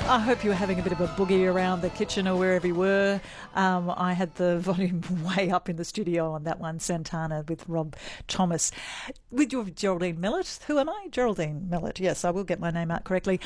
I hope you were having a bit of a boogie around the kitchen or wherever you were. I had the volume way up in the studio on that one, Santana with Rob Thomas. With your Geraldine Millett. Who am I? Geraldine Millett. Yes, I will get my name out correctly.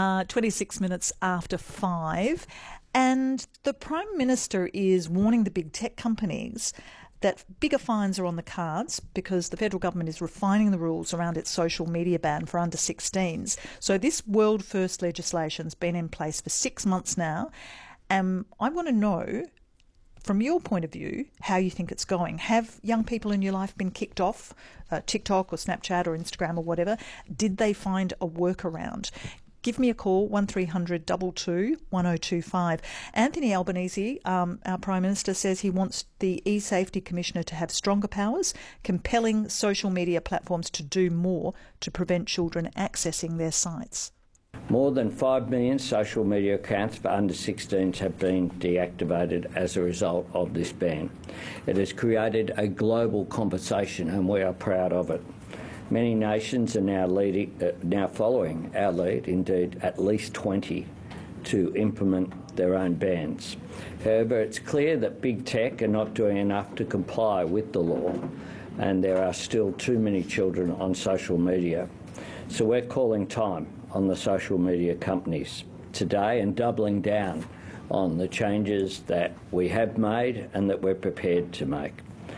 26 minutes after 5. And the Prime Minister is warning the big tech companies that bigger fines are on the cards because the federal government is refining the rules around its social media ban for under 16s. So this world first legislation's been in place for 6 months now. I want to know, from your point of view, how you think it's going. Have young people in your life been kicked off TikTok or Snapchat or Instagram or whatever? Did they find a workaround? Give me a call, 1300 22 1025. Anthony Albanese, our Prime Minister, says he wants the eSafety Commissioner to have stronger powers, compelling social media platforms to do more to prevent children accessing their sites. More than 5 million social media accounts for under 16s have been deactivated as a result of this ban. It has created a global conversation and we are proud of it. Many nations are now following our lead, indeed at least 20, to implement their own bans. However, it's clear that big tech are not doing enough to comply with the law, and there are still too many children on social media. So we're calling time on the social media companies today and doubling down on the changes that we have made and that we're prepared to make.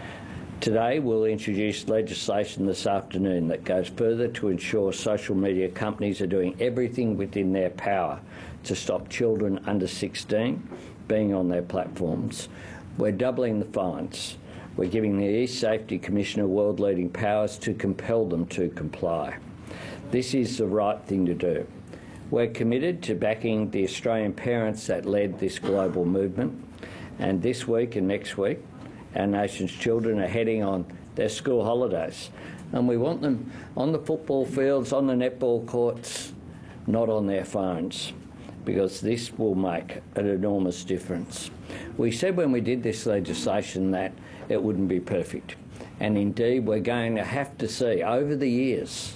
Today we'll introduce legislation this afternoon that goes further to ensure social media companies are doing everything within their power to stop children under 16 being on their platforms. We're doubling the fines. We're giving the eSafety Commissioner world-leading powers to compel them to comply. This is the right thing to do. We're committed to backing the Australian parents that led this global movement, and this week and next week our nation's children are heading on their school holidays, and we want them on the football fields, on the netball courts, not on their phones, because this will make an enormous difference. We said when we did this legislation that it wouldn't be perfect, and indeed we're going to have to see over the years,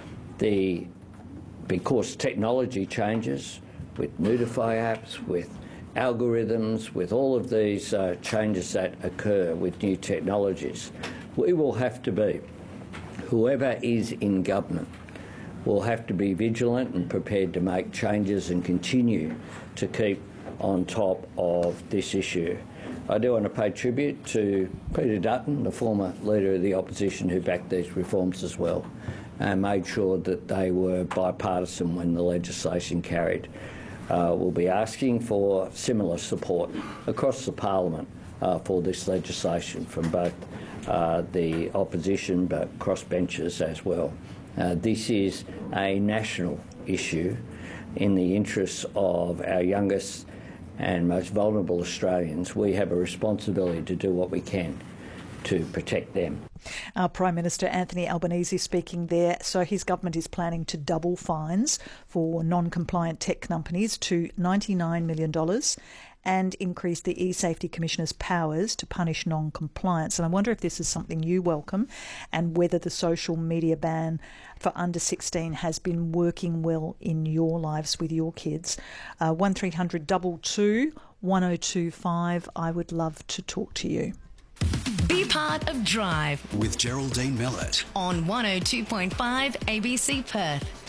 because technology changes with Notify apps, with algorithms, with all of these changes that occur with new technologies, we will have to be, whoever is in government, will have to be vigilant and prepared to make changes and continue to keep on top of this issue. I do want to pay tribute to Peter Dutton, the former Leader of the Opposition, who backed these reforms as well and made sure that they were bipartisan when the legislation carried. We'll be asking for similar support across the Parliament for this legislation from both the opposition but crossbenchers as well. This is a national issue in the interests of our youngest and most vulnerable Australians. We have a responsibility to do what we can to protect them. Our Prime Minister Anthony Albanese speaking there. So his government is planning to double fines for non-compliant tech companies to $99 million and increase the eSafety Commissioner's powers to punish non-compliance. And I wonder if this is something you welcome and whether the social media ban for under 16 has been working well in your lives with your kids. 1300 22 1025. I would love to talk to you. Be part of Drive with Geraldine Millett on 102.5 ABC Perth.